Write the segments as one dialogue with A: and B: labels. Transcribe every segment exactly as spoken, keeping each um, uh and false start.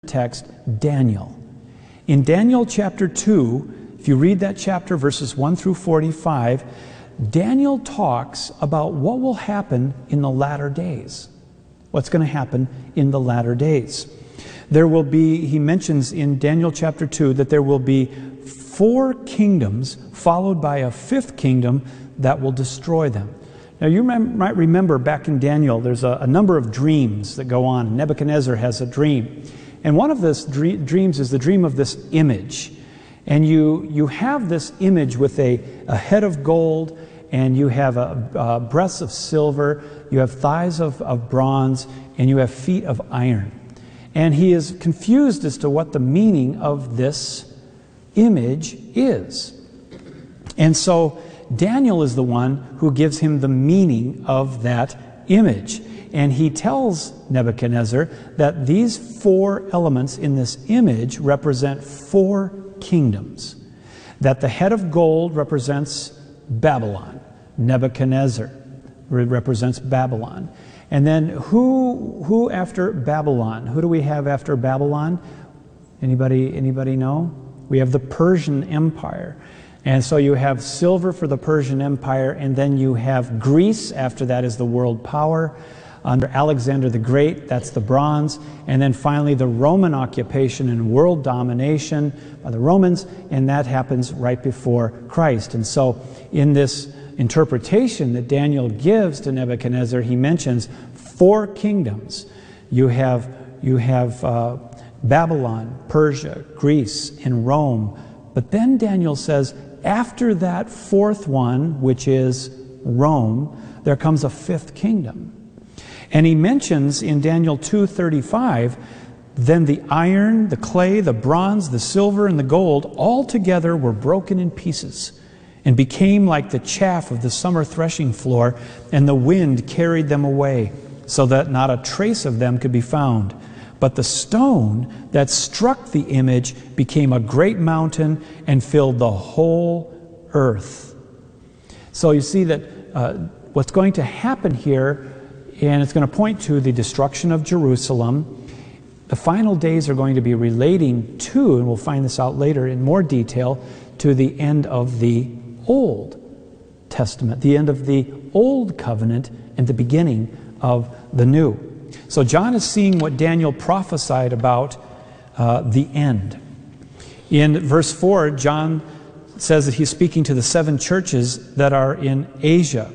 A: text, Daniel. In Daniel chapter two, if you read that chapter, verses one through forty-five, Daniel talks about what will happen in the latter days. What's going to happen in the latter days. There will be, he mentions in Daniel chapter two, that there will be four kingdoms followed by a fifth kingdom that will destroy them. Now you rem- might remember back in Daniel, there's a, a number of dreams that go on. Nebuchadnezzar has a dream. And one of those dre- dreams is the dream of this image. And you, you have this image with a, a head of gold, and you have a, a breasts of silver, you have thighs of, of bronze, and you have feet of iron. And he is confused as to what the meaning of this image is. And so Daniel is the one who gives him the meaning of that image. And he tells Nebuchadnezzar that these four elements in this image represent four kingdoms. That the head of gold represents Babylon. Nebuchadnezzar represents Babylon. And then who who after Babylon? Who do we have after Babylon? Anybody anybody know? We have the Persian Empire. And so you have silver for the Persian Empire, and then you have Greece. After that is the world power. Under Alexander the Great, that's the bronze. And then finally the Roman occupation and world domination by the Romans, and that happens right before Christ. And so in this interpretation that Daniel gives to Nebuchadnezzar, he mentions four kingdoms. You have, you have uh, Babylon, Persia, Greece, and Rome. But then Daniel says, after that fourth one, which is Rome, there comes a fifth kingdom. And he mentions in Daniel two thirty-five, then the iron, the clay, the bronze, the silver, and the gold all together were broken in pieces and became like the chaff of the summer threshing floor, and the wind carried them away, so that not a trace of them could be found. But the stone that struck the image became a great mountain and filled the whole earth. So you see that uh, what's going to happen here, and it's going to point to the destruction of Jerusalem. The final days are going to be relating to, and we'll find this out later in more detail, to the end of the Old Testament, the end of the Old Covenant and the beginning of the New. So John is seeing what Daniel prophesied about uh, the end. In verse four, John says that he's speaking to the seven churches that are in Asia.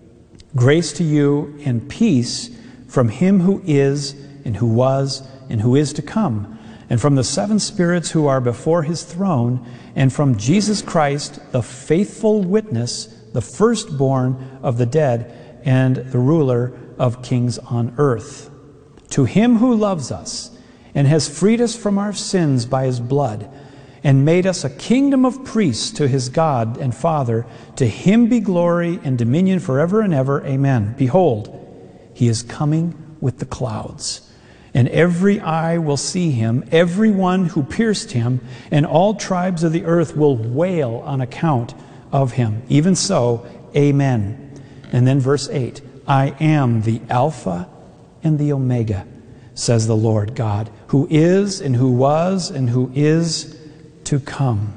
A: Grace to you and peace from him who is, and who was, and who is to come, and from the seven spirits who are before his throne, and from Jesus Christ, the faithful witness, the firstborn of the dead, and the ruler of kings on earth. To him who loves us, and has freed us from our sins by his blood, and made us a kingdom of priests to his God and Father, to him be glory and dominion forever and ever. Amen. Behold, he is coming with the clouds, and every eye will see him, every one who pierced him, and all tribes of the earth will wail on account of him. Even so, amen. And then verse eight, I am the Alpha and the Omega, says the Lord God, who is and who was and who is to come.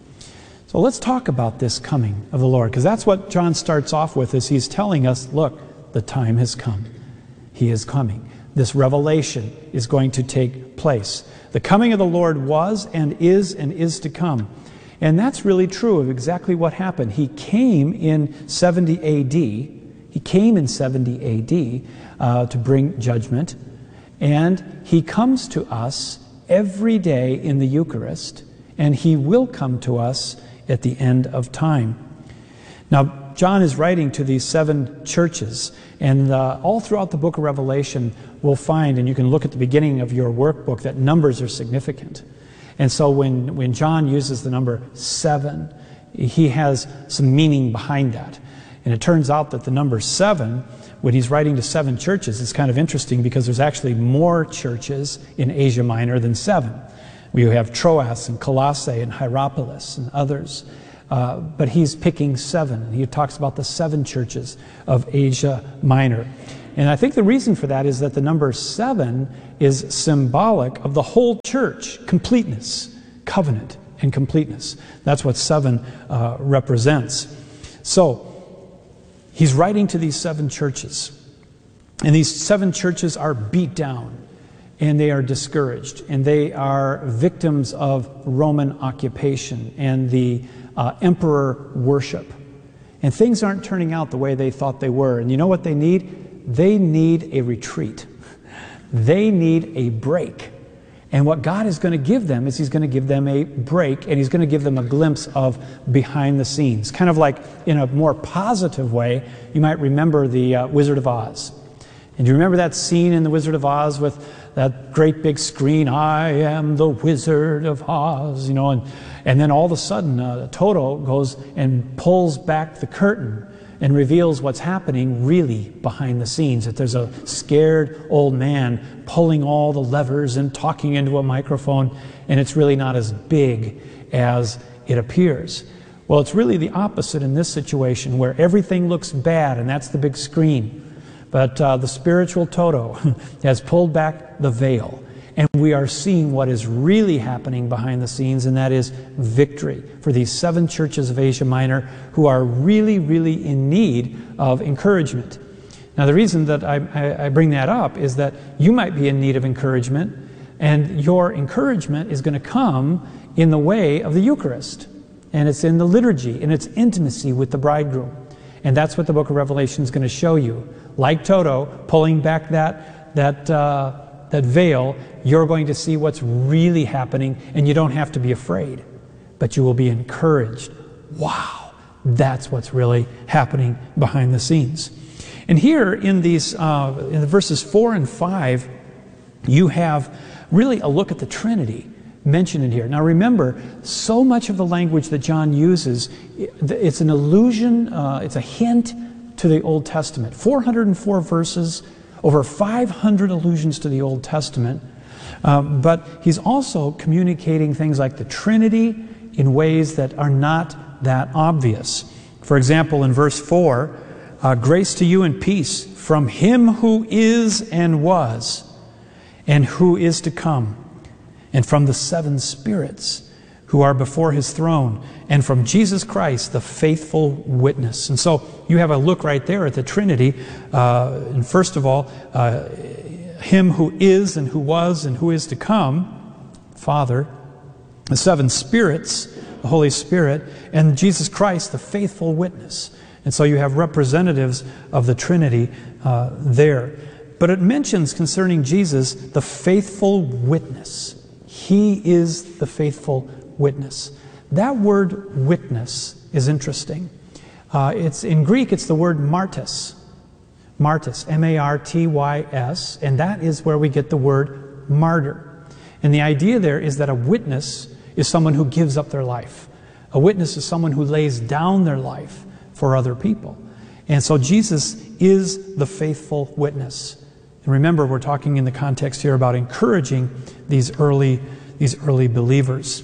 A: So let's talk about this coming of the Lord, because that's what John starts off with, is he's telling us, look, the time has come. He is coming. This revelation is going to take place. The coming of the Lord was and is and is to come. And that's really true of exactly what happened. He came in seventy A D. He came in seventy A D uh, to bring judgment. And he comes to us every day in the Eucharist. And he will come to us at the end of time. Now, John is writing to these seven churches, and uh, all throughout the book of Revelation we'll find, and you can look at the beginning of your workbook, that numbers are significant. And so when, when John uses the number seven, he has some meaning behind that. And it turns out that the number seven, when he's writing to seven churches, is kind of interesting, because there's actually more churches in Asia Minor than seven. We have Troas and Colossae and Hierapolis and others. Uh, but he's picking seven. And he talks about the seven churches of Asia Minor. And I think the reason for that is that the number seven is symbolic of the whole church, completeness, covenant, and completeness. That's what seven uh, represents. So, he's writing to these seven churches. And these seven churches are beat down, and they are discouraged, and they are victims of Roman occupation and the uh, emperor worship. And things aren't turning out the way they thought they were. And you know what they need? They need a retreat. They need a break. And what God is going to give them is he's going to give them a break, and he's going to give them a glimpse of behind the scenes. Kind of like in a more positive way, you might remember the uh, Wizard of Oz. And you remember that scene in the Wizard of Oz with that great big screen, I am the Wizard of Oz, you know, and, and then all of a sudden uh, Toto goes and pulls back the curtain and reveals what's happening really behind the scenes, that there's a scared old man pulling all the levers and talking into a microphone, and it's really not as big as it appears. Well, it's really the opposite in this situation, where everything looks bad, and that's the big screen. But uh, the spiritual Toto has pulled back the veil, and we are seeing what is really happening behind the scenes, and that is victory for these seven churches of Asia Minor who are really, really in need of encouragement. Now, the reason that I, I, I bring that up is that you might be in need of encouragement, and your encouragement is going to come in the way of the Eucharist, and it's in the liturgy, and it's intimacy with the bridegroom. And that's what the book of Revelation is going to show you. Like Toto, pulling back that, that, uh, that veil, you're going to see what's really happening, and you don't have to be afraid, but you will be encouraged. Wow, that's what's really happening behind the scenes. And here in these uh, in the verses four and five, you have really a look at the Trinity mentioned in here. Now remember, so much of the language that John uses, it's an allusion, uh, it's a hint to the Old Testament. four hundred four verses, over five hundred allusions to the Old Testament. Um, but he's also communicating things like the Trinity in ways that are not that obvious. For example, in verse four, uh, grace to you and peace from him who is and was and who is to come, and from the seven spirits who are before his throne, and from Jesus Christ, the faithful witness. And so you have a look right there at the Trinity. Uh, and first of all, uh, him who is and who was and who is to come, Father, the seven spirits, the Holy Spirit, and Jesus Christ, the faithful witness. And so you have representatives of the Trinity uh, there. But it mentions concerning Jesus the faithful witness. He is the faithful witness. That word witness is interesting. Uh, it's in Greek, it's the word martys. Martys, M A R T Y S, and that is where we get the word martyr. And the idea there is that a witness is someone who gives up their life. A witness is someone who lays down their life for other people. And so Jesus is the faithful witness. And remember, we're talking in the context here about encouraging these early, these early believers.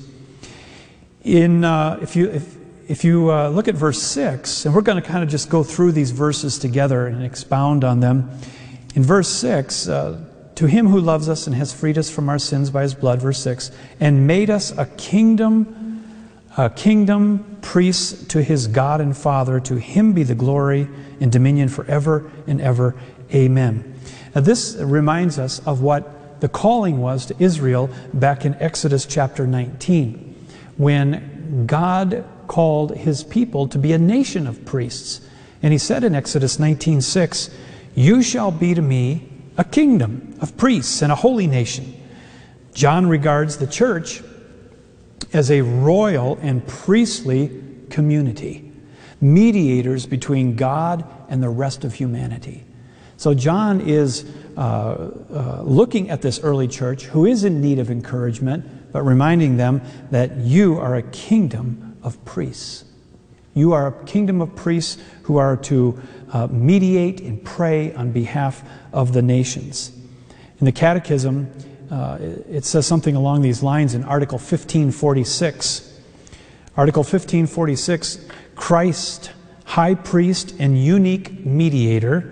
A: In uh, if you if if you uh, look at verse six, and we're going to kind of just go through these verses together and expound on them. In verse six, uh, to him who loves us and has freed us from our sins by his blood, verse six, and made us a kingdom, a kingdom priests to his God and Father. To him be the glory and dominion forever and ever. Amen. Now, this reminds us of what the calling was to Israel back in Exodus chapter nineteen, when God called his people to be a nation of priests. And he said in Exodus nineteen six, you shall be to me a kingdom of priests and a holy nation. John regards the church as a royal and priestly community, mediators between God and the rest of humanity. So John is uh, uh, looking at this early church who is in need of encouragement, but reminding them that you are a kingdom of priests. You are a kingdom of priests who are to uh, mediate and pray on behalf of the nations. In the Catechism, uh, it says something along these lines in Article fifteen forty-six. Article fifteen forty-six, Christ, high priest and unique mediator,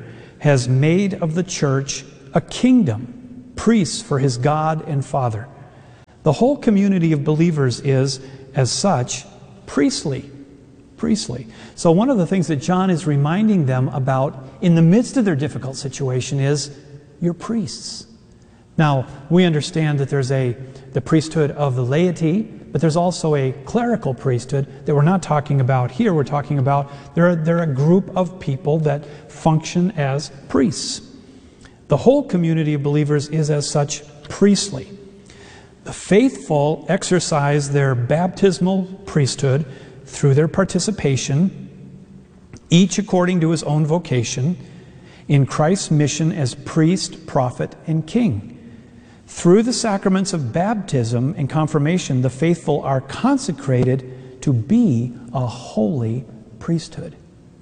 A: has made of the church a kingdom, priests for his God and Father. The whole community of believers is, as such, priestly. Priestly. So one of the things that John is reminding them about in the midst of their difficult situation is, you're priests. Now, we understand that there's a the priesthood of the laity, but there's also a clerical priesthood that we're not talking about here. We're talking about they're, they're a group of people that function as priests. The whole community of believers is as such priestly. The faithful exercise their baptismal priesthood through their participation, each according to his own vocation, in Christ's mission as priest, prophet, and king. Through the sacraments of baptism and confirmation, the faithful are consecrated to be a holy priesthood.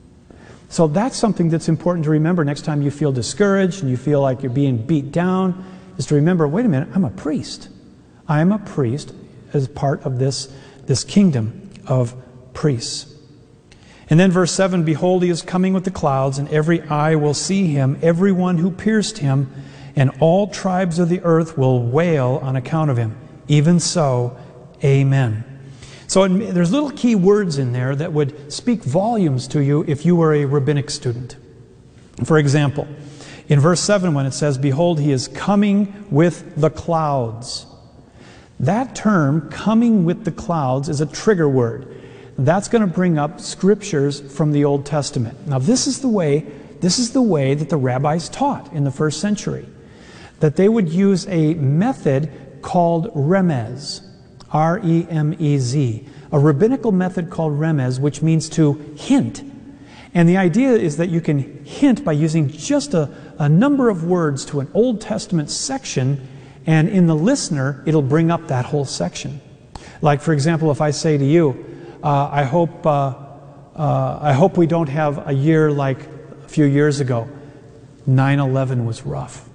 A: So that's something that's important to remember next time you feel discouraged and you feel like you're being beat down, is to remember, wait a minute, I'm a priest. I am a priest as part of this, this kingdom of priests. And then verse seven, behold, he is coming with the clouds, and every eye will see him, everyone who pierced him, and all tribes of the earth will wail on account of him. Even so, amen. So there's little key words in there that would speak volumes to you if you were a rabbinic student. For example, in verse seven when it says, behold, he is coming with the clouds. That term, coming with the clouds, is a trigger word. That's going to bring up scriptures from the Old Testament. Now this is the way, this is the way that the rabbis taught in the first century. That they would use a method called remez, R E M E Z, a rabbinical method called remez, which means to hint. And the idea is that you can hint by using just a, a number of words to an Old Testament section, and in the listener, it'll bring up that whole section. Like, for example, if I say to you, uh, I hope, uh, uh, I hope we don't have a year like a few years ago. nine eleven was rough.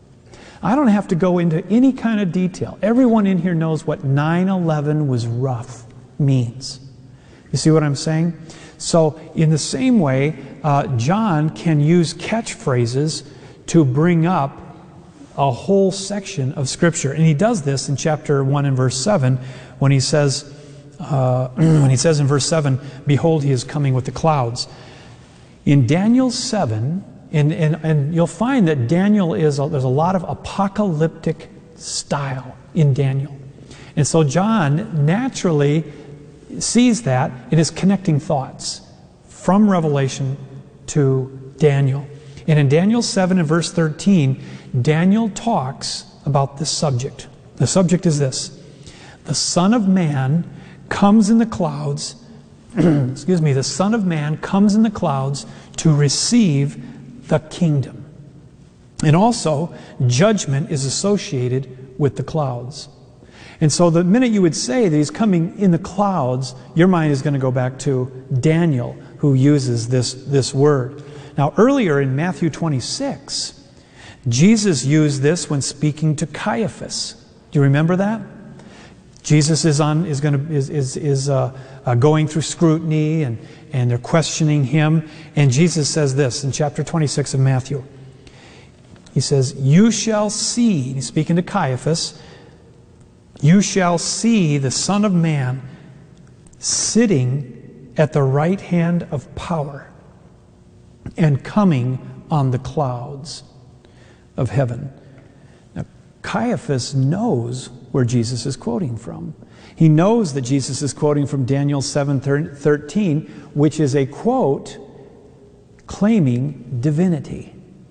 A: I don't have to go into any kind of detail. Everyone in here knows what nine eleven was rough means. You see what I'm saying? So in the same way, uh, John can use catchphrases to bring up a whole section of Scripture. And he does this in chapter one and verse seven when he says, uh, when he says in verse seven, behold, he is coming with the clouds. In Daniel seven, And, and, and you'll find that Daniel is, a, there's a lot of apocalyptic style in Daniel. And so John naturally sees that and is connecting thoughts from Revelation to Daniel. And in Daniel seven and verse thirteen, Daniel talks about this subject. The subject is this: the Son of Man comes in the clouds, excuse me, the Son of Man comes in the clouds to receive the kingdom. And also, judgment is associated with the clouds. And so the minute you would say that he's coming in the clouds, your mind is going to go back to Daniel, who uses this, this word. Now, earlier in Matthew twenty-six, Jesus used this when speaking to Caiaphas. Do you remember that? Jesus is on is going to is is, is uh, uh, going through scrutiny, and and they're questioning him. And Jesus says this in chapter twenty-six of Matthew. He says, "You shall see," he's speaking to Caiaphas, "you shall see the Son of Man sitting at the right hand of power and coming on the clouds of heaven." Now, Caiaphas knows where Jesus is quoting from. He knows that Jesus is quoting from Daniel seven thirteen, which is a quote claiming divinity.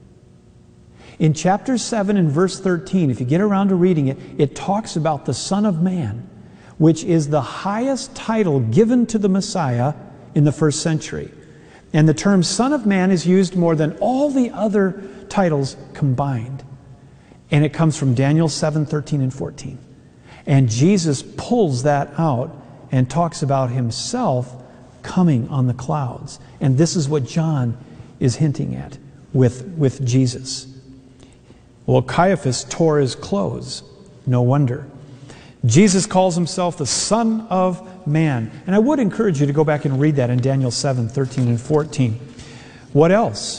A: In chapter seven and verse thirteen, if you get around to reading it, it talks about the Son of Man, which is the highest title given to the Messiah in the first century. And the term Son of Man is used more than all the other titles combined. And it comes from Daniel seven thirteen and fourteen. And Jesus pulls that out and talks about himself coming on the clouds. And this is what John is hinting at with, with Jesus. Well, Caiaphas tore his clothes. No wonder. Jesus calls himself the Son of Man. And I would encourage you to go back and read that in Daniel seven thirteen and fourteen. What else?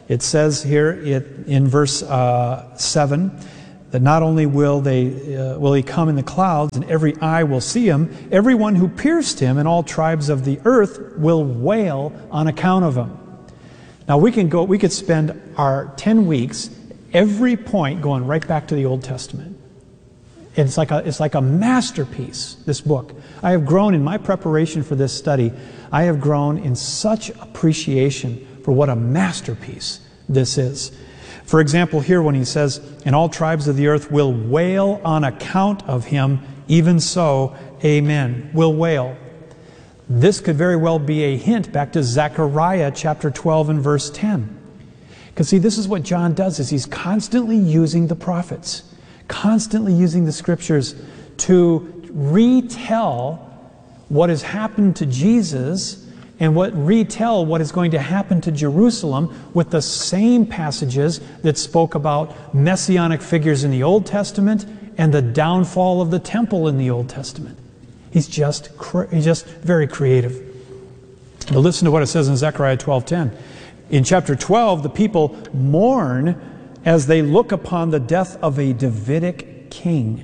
A: It says here it, in verse uh, seven, that not only will they uh, will he come in the clouds, and every eye will see him, everyone who pierced him and all tribes of the earth will wail on account of him. Now we can go, we could spend our ten weeks, every point going right back to the Old Testament. It's like a, it's like a masterpiece, this book. I have grown in my preparation for this study. I have grown in such appreciation for what a masterpiece this is. For example, here when he says, and all tribes of the earth will wail on account of him, even so, amen, will wail. This could very well be a hint back to Zechariah chapter twelve and verse ten. Because see, this is what John does, is he's constantly using the prophets, constantly using the scriptures to retell what has happened to Jesus and what retell what is going to happen to Jerusalem with the same passages that spoke about messianic figures in the Old Testament and the downfall of the temple in the Old Testament. He's just, he's just very creative. Now listen to what it says in Zechariah twelve ten. In chapter twelve, the people mourn as they look upon the death of a Davidic king.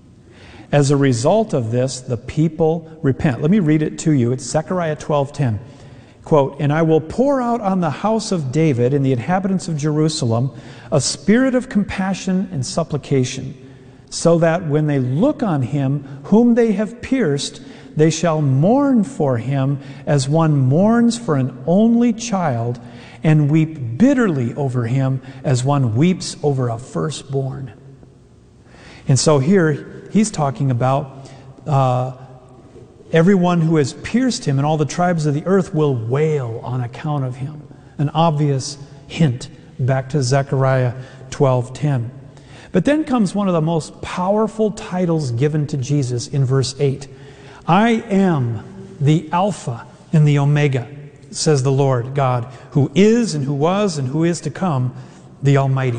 A: As a result of this, the people repent. Let me read it to you. It's Zechariah twelve ten. Quote, and I will pour out on the house of David and the inhabitants of Jerusalem a spirit of compassion and supplication, so that when they look on him whom they have pierced, they shall mourn for him as one mourns for an only child, and weep bitterly over him as one weeps over a firstborn. And so here he's talking about uh, everyone who has pierced him, and all the tribes of the earth will wail on account of him. An obvious hint back to Zechariah twelve ten. But then comes one of the most powerful titles given to Jesus in verse eight. I am the Alpha and the Omega, says the Lord God, who is and who was and who is to come, the Almighty.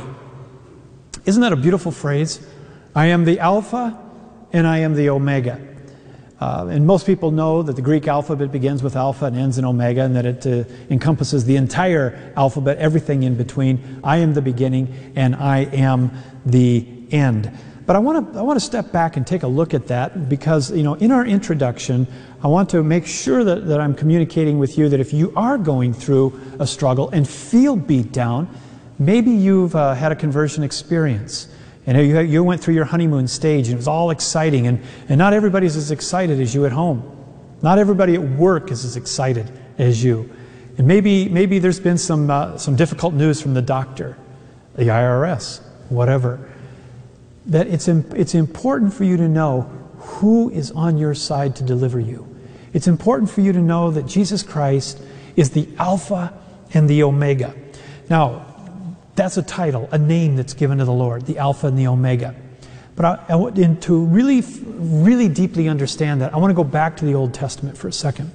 A: Isn't that a beautiful phrase? I am the Alpha and I am the Omega. Uh, and most people know that the Greek alphabet begins with Alpha and ends in Omega, and that it uh, encompasses the entire alphabet, everything in between. I am the beginning and I am the end. But I want to I want to step back and take a look at that, because you know in our introduction I want to make sure that, that I'm communicating with you that if you are going through a struggle and feel beat down, maybe you've uh, had a conversion experience. And you, you went through your honeymoon stage and it was all exciting, and, and not everybody's as excited as you at home. Not everybody at work is as excited as you. And maybe maybe there's been some uh, some difficult news from the doctor, the I R S, whatever. That it's it's important for you to know who is on your side to deliver you. It's important for you to know that Jesus Christ is the Alpha and the Omega. Now, that's a title, a name that's given to the Lord, the Alpha and the Omega. But I, I, and to really, really deeply understand that, I want to go back to the Old Testament for a second.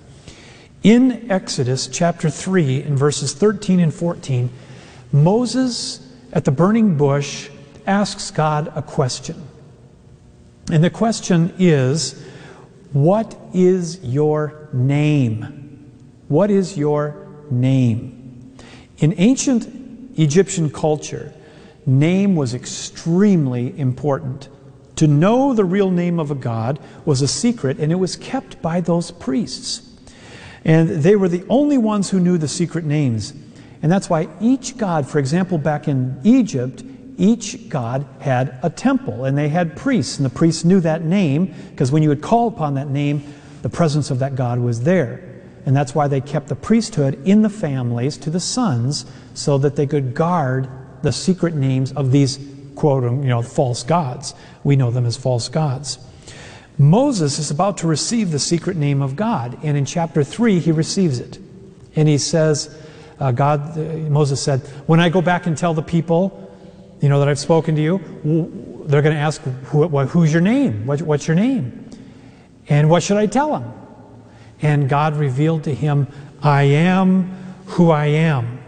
A: In Exodus chapter three, in verses thirteen and fourteen, Moses at the burning bush asks God a question. And the question is, what is your name? What is your name? In ancient Egyptian culture, name was extremely important. To know the real name of a god was a secret, and it was kept by those priests. And they were the only ones who knew the secret names. And that's why each god, for example, back in Egypt, each god had a temple, and they had priests, and the priests knew that name, because when you would call upon that name, the presence of that god was there. And that's why they kept the priesthood in the families to the sons, so that they could guard the secret names of these, quote, you know, false gods. We know them as false gods. Moses is about to receive the secret name of God, and in chapter three he receives it. And he says, uh, God, uh, Moses said, when I go back and tell the people, you know, that I've spoken to you, they're going to ask, Who, who's your name? What, what's your name? And what should I tell them? And God revealed to him, I am who I am.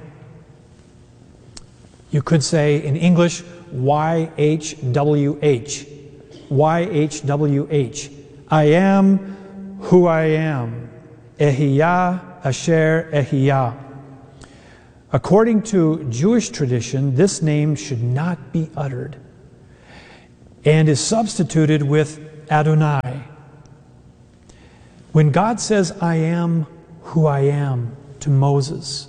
A: You could say in English, Y H W H. Y H W H. I am who I am. Ehiyah Asher Ehiyah. According to Jewish tradition, this name should not be uttered and is substituted with Adonai. When God says, I am who I am to Moses,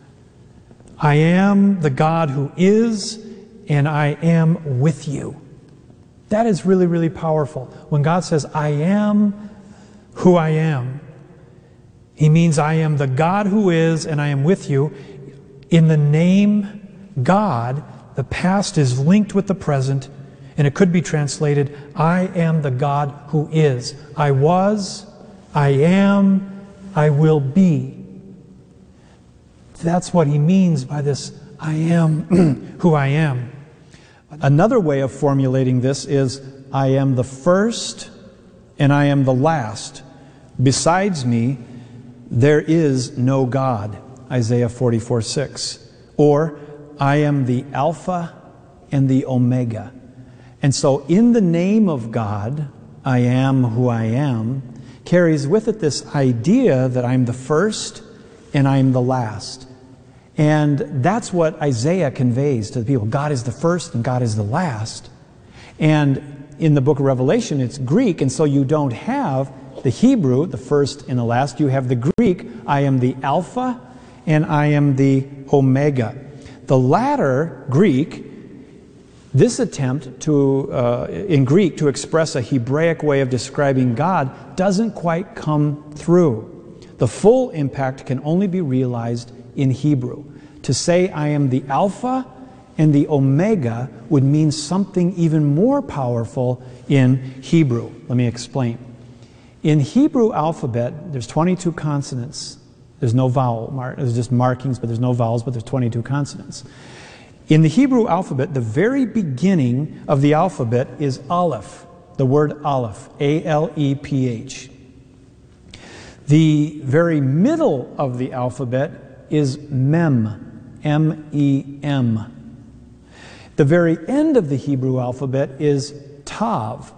A: I am the God who is, and I am with you. That is really, really powerful. When God says, I am who I am, He means I am the God who is, and I am with you. In the name God, the past is linked with the present, and it could be translated, I am the God who is. I was, I am, I will be. That's what He means by this, I am who I am. Another way of formulating this is, I am the first and I am the last. Besides me, there is no God. Isaiah forty-four six. Or, I am the Alpha and the Omega. And so, in the name of God, I am who I am, carries with it this idea that I'm the first and I'm the last. And that's what Isaiah conveys to the people. God is the first and God is the last. And in the book of Revelation, it's Greek, and so you don't have the Hebrew, the first and the last. You have the Greek, I am the Alpha and I am the Omega. The latter, Greek, this attempt to, uh, in Greek to express a Hebraic way of describing God doesn't quite come through. The full impact can only be realized in Hebrew. To say I am the Alpha and the Omega would mean something even more powerful in Hebrew. Let me explain. In Hebrew alphabet, there's twenty-two consonants. There's no vowel mark. There's just markings, but there's no vowels, but there's twenty-two consonants. In the Hebrew alphabet, the very beginning of the alphabet is Aleph, the word Aleph, A L E P H. The very middle of the alphabet is Mem, M E M. The very end of the Hebrew alphabet is Tav,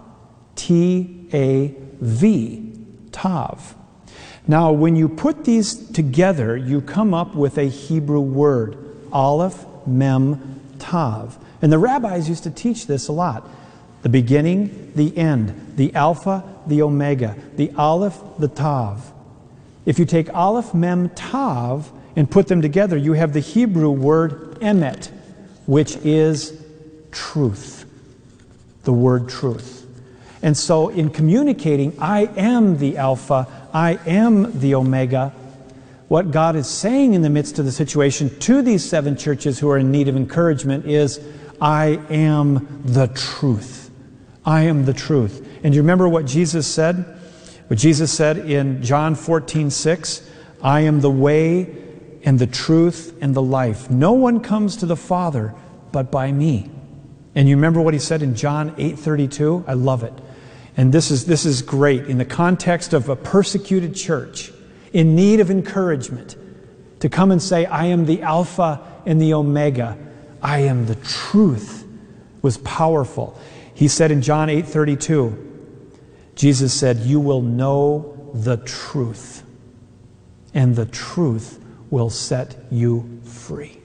A: T A V, Tav. Now, when you put these together, you come up with a Hebrew word, Aleph, Mem, Tav. And the rabbis used to teach this a lot. The beginning, the end, the Alpha, the Omega, the Aleph, the Tav. If you take Aleph, Mem, Tav, and put them together, you have the Hebrew word emet, which is truth. The word truth. And so in communicating, I am the Alpha, I am the Omega, what God is saying in the midst of the situation to these seven churches who are in need of encouragement is, I am the truth. I am the truth. And you remember what Jesus said? What Jesus said in John fourteen six, I am the way and the truth and the life. No one comes to the Father but by me. And you remember what He said in John eight thirty-two? I love it. And this is, this is great. In the context of a persecuted church, in need of encouragement, to come and say, I am the Alpha and the Omega. I am the truth, was powerful. He said in John eight thirty-two, Jesus said, you will know the truth, and the truth will set you free.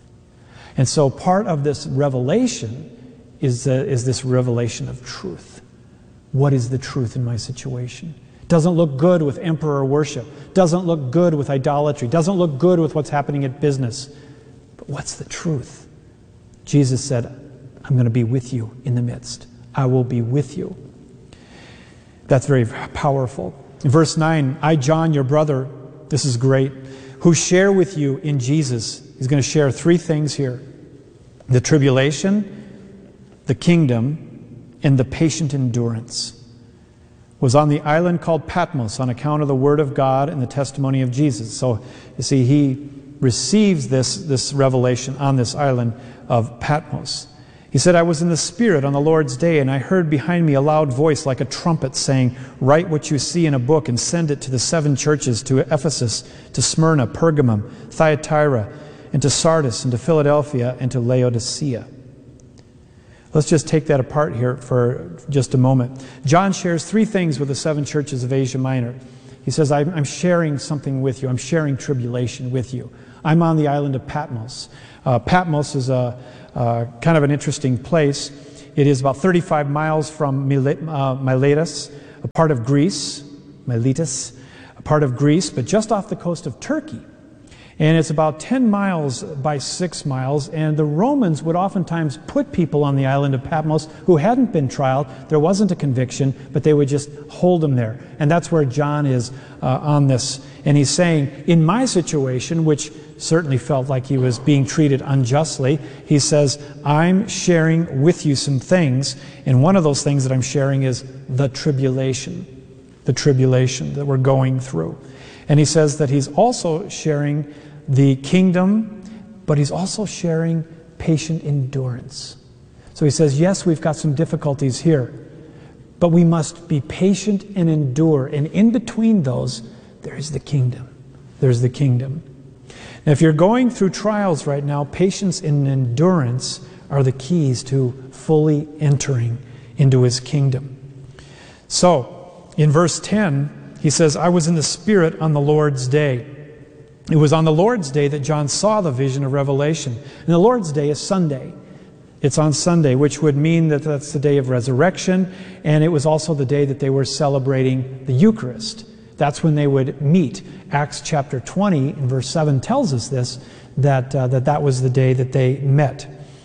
A: And so part of this revelation is, uh, is this revelation of truth. What is the truth in my situation? Doesn't look good with emperor worship. Doesn't look good with idolatry. Doesn't look good with what's happening at business. But what's the truth? Jesus said, I'm going to be with you in the midst. I will be with you. That's very powerful. In verse nine, I, John, your brother, this is great, who share with you in Jesus. He's going to share three things here. The tribulation, the kingdom, and the patient endurance. Was on the island called Patmos on account of the word of God and the testimony of Jesus. So, you see, he receives this, this revelation on this island of Patmos. He said, I was in the Spirit on the Lord's day, and I heard behind me a loud voice like a trumpet saying, write what you see in a book and send it to the seven churches, to Ephesus, to Smyrna, Pergamum, Thyatira, and to Sardis, and to Philadelphia, and to Laodicea. Let's just take that apart here for just a moment. John shares three things with the seven churches of Asia Minor. He says, I'm sharing something with you. I'm sharing tribulation with you. I'm on the island of Patmos. Uh, Patmos is a uh, kind of an interesting place. It is about thirty-five miles from Milet, uh, Miletus, a part of Greece, Miletus, a part of Greece, but just off the coast of Turkey. And it's about ten miles by six miles, and the Romans would oftentimes put people on the island of Patmos who hadn't been trialed. There wasn't a conviction, but they would just hold them there. And that's where John is uh, on this. And he's saying, in my situation, which certainly felt like he was being treated unjustly, he says, I'm sharing with you some things, and one of those things that I'm sharing is the tribulation, the tribulation that we're going through. And he says that he's also sharing the kingdom, but he's also sharing patient endurance. So he says, yes, we've got some difficulties here, but we must be patient and endure. And in between those, there's the kingdom. There's the kingdom. Now, if you're going through trials right now, patience and endurance are the keys to fully entering into his kingdom. So, in verse ten, he says, I was in the Spirit on the Lord's day. It was on the Lord's day that John saw the vision of Revelation. And the Lord's day is Sunday. It's on Sunday, which would mean that that's the day of resurrection, and it was also the day that they were celebrating the Eucharist. That's when they would meet. Acts chapter twenty in verse seven tells us this, that uh, that, that was the day that they met.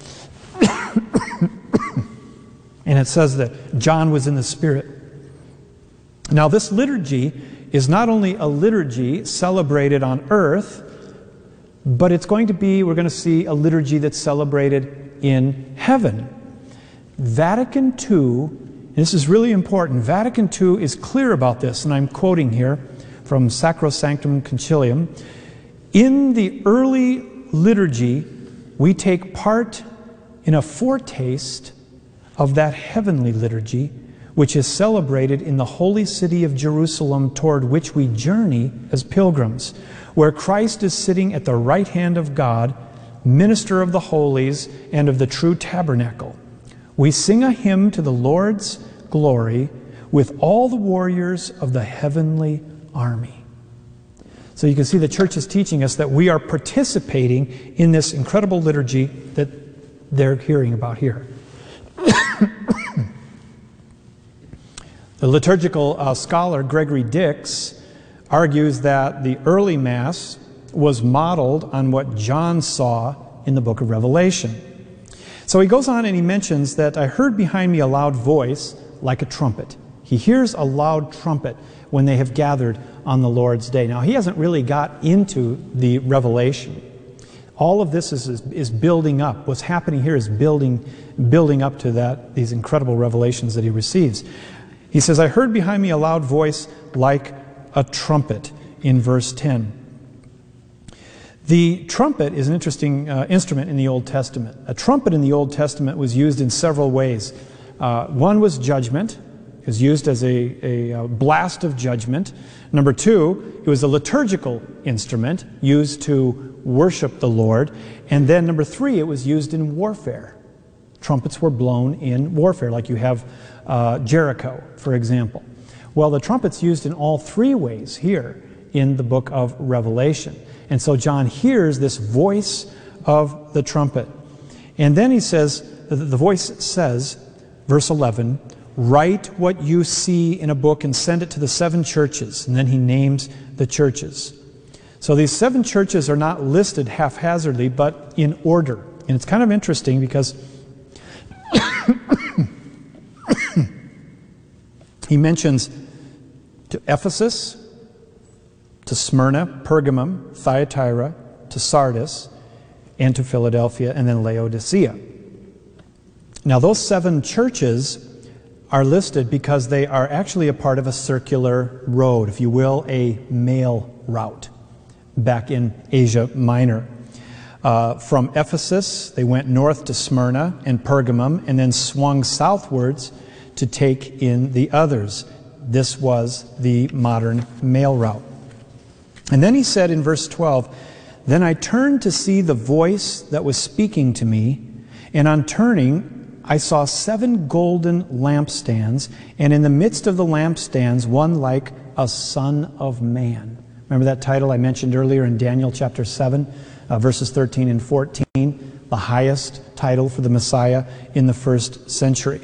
A: And it says that John was in the Spirit. Now, this liturgy is not only a liturgy celebrated on earth, but it's going to be, we're going to see a liturgy that's celebrated in heaven. Vatican two, and this is really important, Vatican two is clear about this, and I'm quoting here from Sacrosanctum Concilium. In the early liturgy, we take part in a foretaste of that heavenly liturgy, which is celebrated in the holy city of Jerusalem, toward which we journey as pilgrims, where Christ is sitting at the right hand of God, minister of the holies and of the true tabernacle. We sing a hymn to the Lord's glory with all the warriors of the heavenly army. So you can see the church is teaching us that we are participating in this incredible liturgy that they're hearing about here. The liturgical uh, scholar Gregory Dix argues that the early Mass was modeled on what John saw in the book of Revelation. So he goes on and he mentions that I heard behind me a loud voice like a trumpet. He hears a loud trumpet when they have gathered on the Lord's day. Now, he hasn't really got into the Revelation. All of this is, is, is building up. What's happening here is building, building up to that, these incredible revelations that he receives. He says, I heard behind me a loud voice like a trumpet in verse ten. The trumpet is an interesting uh, instrument in the Old Testament. A trumpet in the Old Testament was used in several ways. Uh, one was judgment. It was used as a, a, a blast of judgment. Number two, it was a liturgical instrument used to worship the Lord. And then number three, it was used in warfare. Trumpets were blown in warfare, like you have uh, Jericho, for example. Well, the trumpet's used in all three ways here in the book of Revelation. And so John hears this voice of the trumpet. And then he says, the voice says, verse eleven, write what you see in a book and send it to the seven churches. And then he names the churches. So these seven churches are not listed haphazardly, but in order. And it's kind of interesting because he mentions to Ephesus, to Smyrna, Pergamum, Thyatira, to Sardis, and to Philadelphia, and then Laodicea. Now those seven churches are listed because they are actually a part of a circular road, if you will, a mail route back in Asia Minor. Uh, from Ephesus, they went north to Smyrna and Pergamum, and then swung southwards to take in the others. This was the modern mail route. And then he said in verse twelve, then I turned to see the voice that was speaking to me, and on turning, I saw seven golden lampstands, and in the midst of the lampstands, one like a son of man, Remember that title I mentioned earlier in Daniel chapter seven, uh, verses thirteen and fourteen, the highest title for the Messiah in the first century.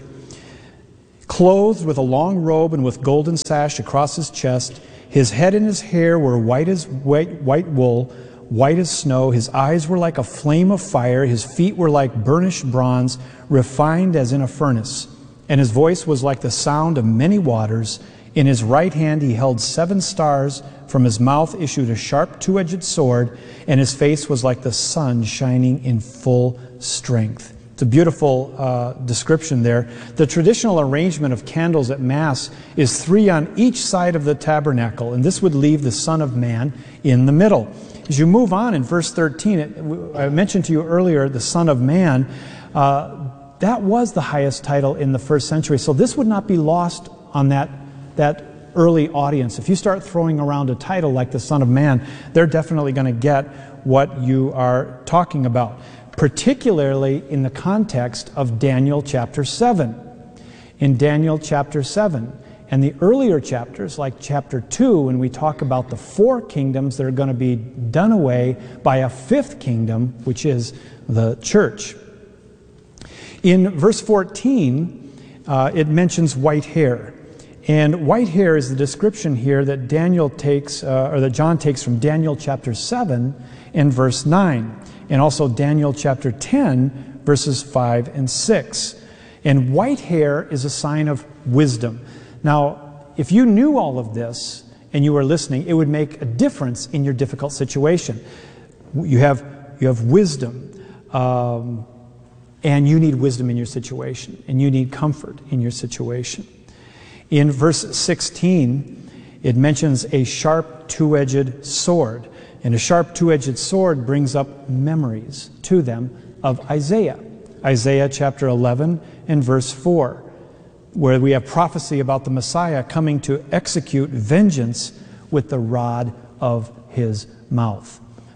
A: Clothed with a long robe and with golden sash across his chest, his head and his hair were white as white, white wool, white as snow. His eyes were like a flame of fire. His feet were like burnished bronze, refined as in a furnace. And his voice was like the sound of many waters. In his right hand he held seven stars. From his mouth issued a sharp two-edged sword, and his face was like the sun shining in full strength. It's a beautiful uh, description there. The traditional arrangement of candles at Mass is three on each side of the tabernacle, and this would leave the Son of Man in the middle. As you move on in verse thirteen, it, I mentioned to you earlier the Son of Man. Uh, that was the highest title in the first century, so this would not be lost on that, that early audience. If you start throwing around a title like the Son of Man, they're definitely going to get what you are talking about, particularly in the context of Daniel chapter seven. In Daniel chapter seven, and the earlier chapters, like chapter two, when we talk about the four kingdoms that are going to be done away by a fifth kingdom, which is the church. In verse fourteen, uh, it mentions white hair. And white hair is the description here that Daniel takes, uh, or that John takes from Daniel chapter seven and verse nine. And also Daniel chapter ten, verses five and six. And white hair is a sign of wisdom. Now, if you knew all of this and you were listening, it would make a difference in your difficult situation. You have, you have wisdom, um, and you need wisdom in your situation, and you need comfort in your situation. In verse sixteen, it mentions a sharp two-edged sword. And a sharp two-edged sword brings up memories to them of Isaiah. Isaiah chapter eleven and verse four, where we have prophecy about the Messiah coming to execute vengeance with the rod of his mouth.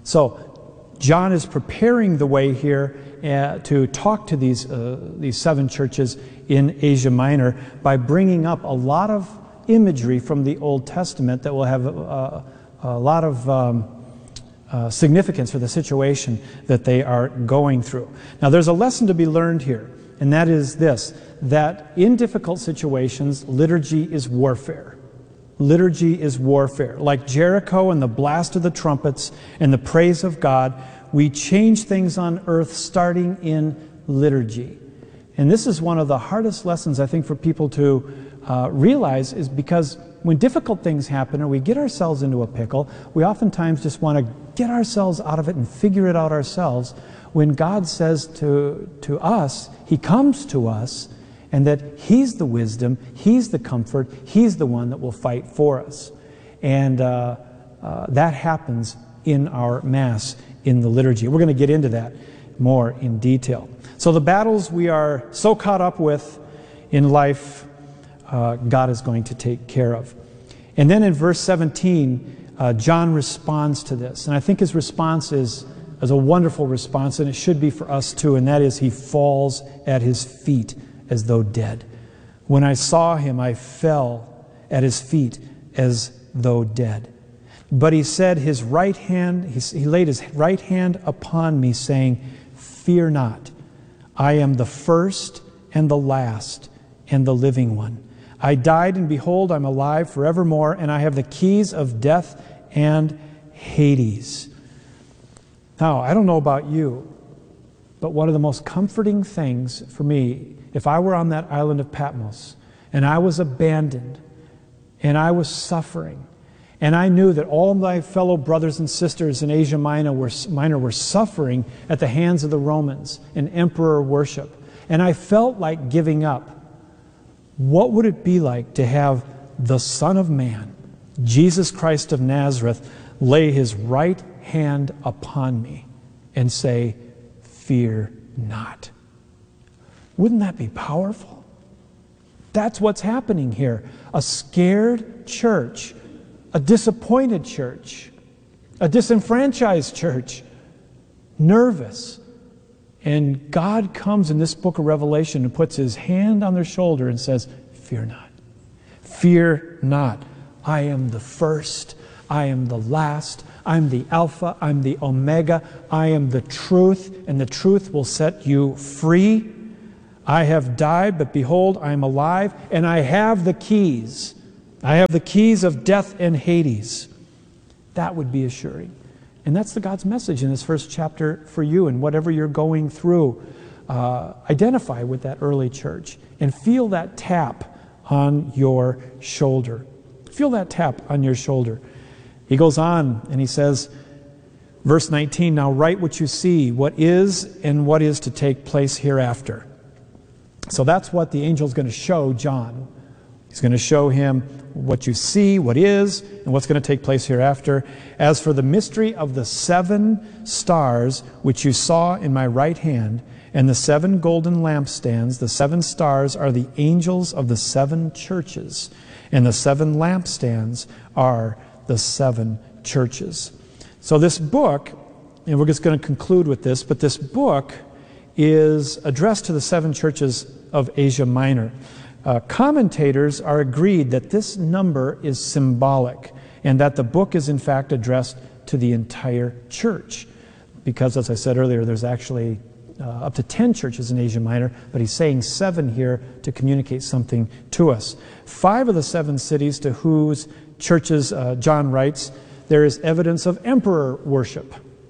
A: So John is preparing the way here uh, to talk to these, uh, these seven churches in Asia Minor by bringing up a lot of imagery from the Old Testament that will have a, a lot of um, uh, significance for the situation that they are going through. Now there's a lesson to be learned here, and that is this, that in difficult situations, liturgy is warfare. Liturgy is warfare. Like Jericho and the blast of the trumpets and the praise of God, we change things on earth starting in liturgy. And this is one of the hardest lessons, I think, for people to uh, realize, is because when difficult things happen or we get ourselves into a pickle, we oftentimes just want to get ourselves out of it and figure it out ourselves, when God says to, to us, He comes to us, and that He's the wisdom, He's the comfort, He's the one that will fight for us. And uh, uh, that happens in our Mass, in the liturgy. We're going to get into that more in detail. So the battles we are so caught up with in life, uh, God is going to take care of. And then in verse seventeen, uh, John responds to this. And I think his response is, is a wonderful response, and it should be for us too, and that is, he falls at his feet as though dead. When I saw him, I fell at his feet as though dead. But he said his right hand, he, he laid his right hand upon me, saying, fear not. I am the first and the last and the living one. I died, and behold, I'm alive forevermore, and I have the keys of death and Hades. Now, I don't know about you, but one of the most comforting things for me, if I were on that island of Patmos, and I was abandoned, and I was suffering, and I knew that all my fellow brothers and sisters in Asia Minor were, Minor were suffering at the hands of the Romans in emperor worship, and I felt like giving up, what would it be like to have the Son of Man, Jesus Christ of Nazareth, lay His right hand upon me and say, fear not? Wouldn't that be powerful? That's what's happening here. A scared church, a disappointed church, a disenfranchised church, nervous. And God comes in this book of Revelation and puts His hand on their shoulder and says, fear not. Fear not. I am the first. I am the last. I'm the Alpha. I'm the Omega. I am the truth, and the truth will set you free. I have died, but behold, I am alive, and I have the keys. I have the keys of death and Hades. That would be assuring. And that's the God's message in this first chapter for you, and whatever you're going through. Uh, identify with that early church and feel that tap on your shoulder. Feel that tap on your shoulder. He goes on and he says, verse nineteen, now write what you see, what is and what is to take place hereafter. So that's what the angel's going to show John. He's going to show him what you see, what is, and what's going to take place hereafter. As for the mystery of the seven stars which you saw in my right hand, and the seven golden lampstands, the seven stars are the angels of the seven churches, and the seven lampstands are the seven churches. So this book, and we're just going to conclude with this, but this book is addressed to the seven churches of Asia Minor. Uh, commentators are agreed that this number is symbolic, and that the book is in fact addressed to the entire church. Because, as I said earlier, there's actually uh, up to ten churches in Asia Minor, but he's saying seven here to communicate something to us. Five of the seven cities to whose churches uh, John writes, there is evidence of emperor worship.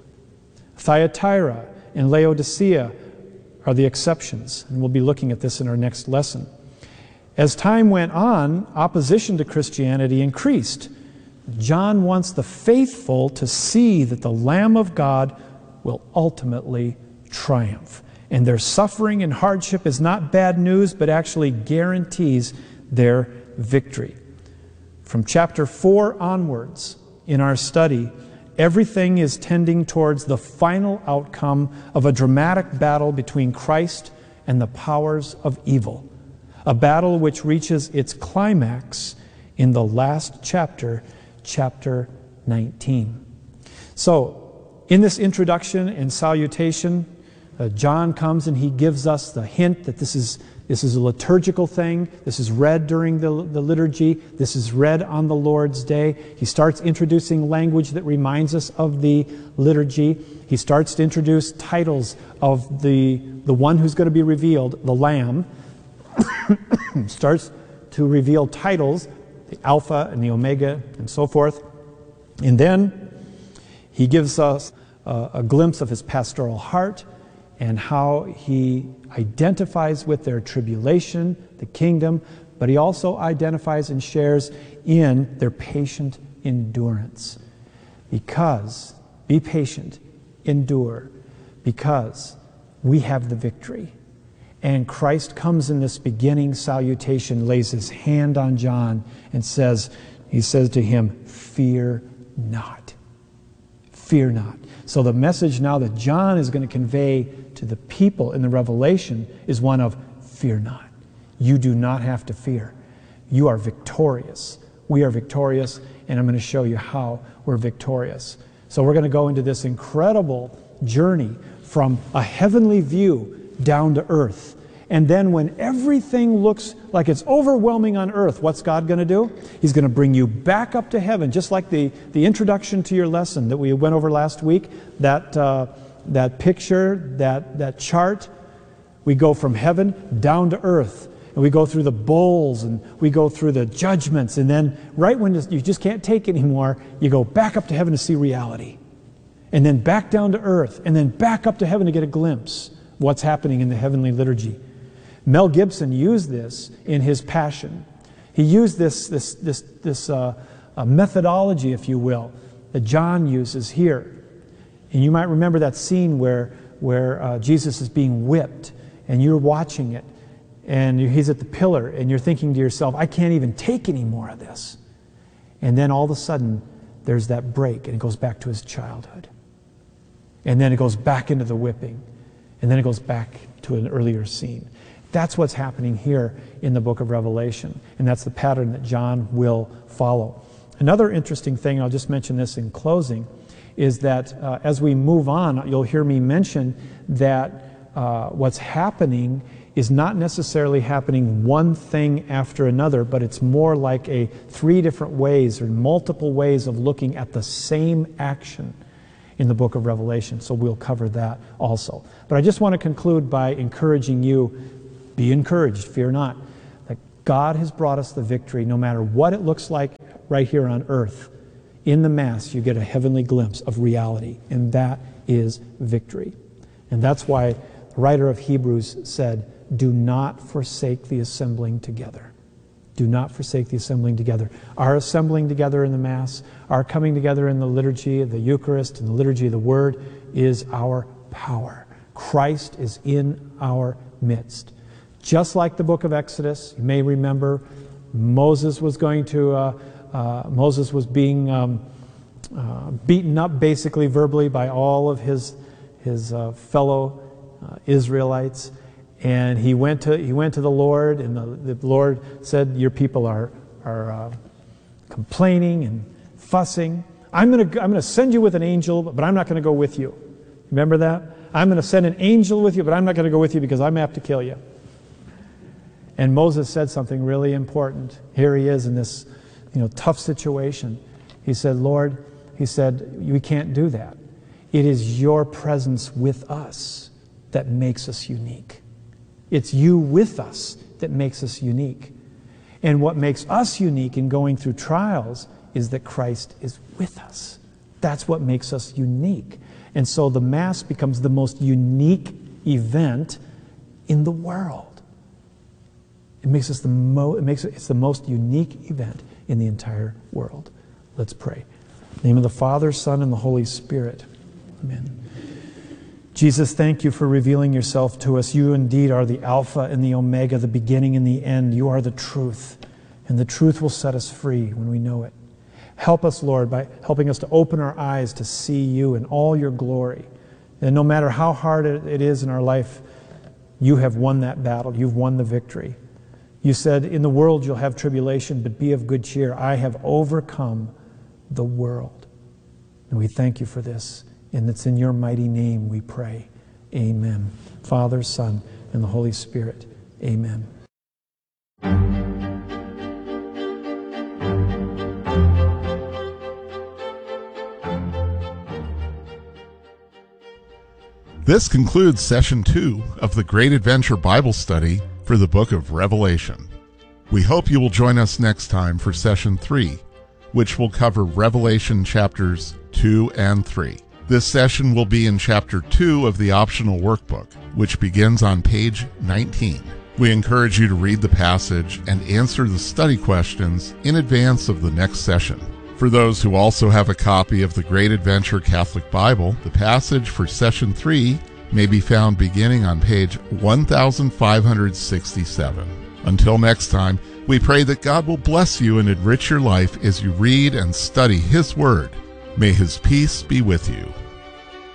A: Thyatira and Laodicea are the exceptions, and we'll be looking at this in our next lesson. As time went on, opposition to Christianity increased. John wants the faithful to see that the Lamb of God will ultimately triumph. And their suffering and hardship is not bad news, but actually guarantees their victory. From chapter four onwards in our study, everything is tending towards the final outcome of a dramatic battle between Christ and the powers of evil. A battle which reaches its climax in the last chapter, chapter nineteen. So, in this introduction and salutation, uh, John comes and he gives us the hint that this is, this is a liturgical thing. This is read during the, the liturgy. This is read on the Lord's Day. He starts introducing language that reminds us of the liturgy. He starts to introduce titles of the, the one who's going to be revealed, the Lamb. Starts to reveal titles, the Alpha and the Omega and so forth. And then he gives us a, a glimpse of his pastoral heart and how he identifies with their tribulation, the kingdom, but he also identifies and shares in their patient endurance. Because, be patient, endure, because we have the victory. And Christ comes in this beginning salutation, lays his hand on John and says, he says to him, fear not. Fear not. So the message now that John is going to convey to the people in the Revelation is one of fear not. You do not have to fear. You are victorious. We are victorious, and I'm going to show you how we're victorious. So we're going to go into this incredible journey from a heavenly view down to earth. And then when everything looks like it's overwhelming on earth, what's God going to do? He's going to bring you back up to heaven, just like the, the introduction to your lesson that we went over last week, that, uh, that picture, that, that chart. We go from heaven down to earth, and we go through the bowls, and we go through the judgments, and then right when you just can't take anymore, you go back up to heaven to see reality. And then back down to earth, and then back up to heaven to get a glimpse of what's happening in the heavenly liturgy. Mel Gibson used this in his Passion. He used this, this, this, this uh, uh, methodology, if you will, that John uses here. And you might remember that scene where, where uh, Jesus is being whipped, and you're watching it, and he's at the pillar, and you're thinking to yourself, I can't even take any more of this. And then all of a sudden, there's that break, and it goes back to his childhood. And then it goes back into the whipping, and then it goes back to an earlier scene. That's what's happening here in the book of Revelation, and that's the pattern that John will follow. Another interesting thing, I'll just mention this in closing, is that uh, as we move on, you'll hear me mention that uh, what's happening is not necessarily happening one thing after another, but it's more like a three different ways or multiple ways of looking at the same action in the book of Revelation. So we'll cover that also. But I just want to conclude by encouraging you, be encouraged, fear not, that God has brought us the victory no matter what it looks like right here on earth. In the Mass, you get a heavenly glimpse of reality, and that is victory. And that's why the writer of Hebrews said, do not forsake the assembling together. Do not forsake the assembling together. Our assembling together in the Mass, our coming together in the liturgy of the Eucharist and the liturgy of the Word is our power. Christ is in our midst. Just like the book of Exodus, you may remember Moses was going to, uh, uh, Moses was being um, uh, beaten up basically verbally by all of his, his uh, fellow uh, Israelites. And he went to he went to the Lord, and the, the Lord said, "Your people are are uh, complaining and fussing. I'm going to I'm going to send you with an angel, but I'm not going to go with you." Remember that? I'm going to send an angel with you, but I'm not going to go with you because I'm apt to kill you. And Moses said something really important. Here he is in this, you know, tough situation. He said, "Lord," he said, "we can't do that. It is your presence with us that makes us unique. It's you with us that makes us unique. And what makes us unique in going through trials is that Christ is with us. That's what makes us unique." And so the Mass becomes the most unique event in the world. It makes us the mo- it makes it, it's the most unique event in the entire world. Let's pray. In the name of the Father, Son, and the Holy Spirit. Amen. Jesus, thank you for revealing yourself to us. You indeed are the Alpha and the Omega, the beginning and the end. You are the truth, and the truth will set us free when we know it. Help us, Lord, by helping us to open our eyes to see you in all your glory. And no matter how hard it is in our life, you have won that battle. You've won the victory. You said, in the world you'll have tribulation, but be of good cheer. I have overcome the world. And we thank you for this. And it's in your mighty name we pray. Amen. Father, Son, and the Holy Spirit. Amen.
B: This concludes session two of the Great Adventure Bible Study for the book of Revelation. We hope you will join us next time for session three, which will cover Revelation chapters two and three. This session will be in chapter two of the optional workbook, which begins on page nineteen. We encourage you to read the passage and answer the study questions in advance of the next session. For those who also have a copy of the Great Adventure Catholic Bible, the passage for session three may be found beginning on page one thousand five hundred sixty-seven. Until next time, we pray that God will bless you and enrich your life as you read and study His Word. May His peace be with you.